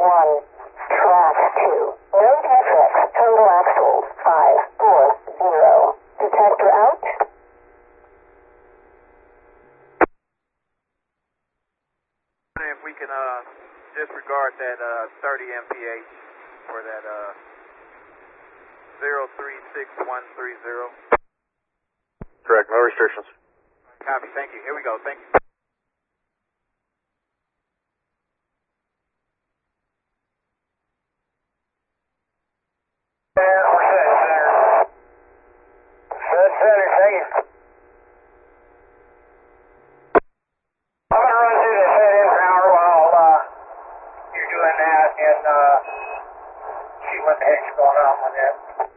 1. Track 2. No defects. Total axles 540. Detector out. If we can disregard that 30 mph for that 036130. Correct, no restrictions. Copy, thank you. Here we go, thank you. Set center, thank you. I'm going to run through this head in power while you're doing that and see what the heck's going on with it.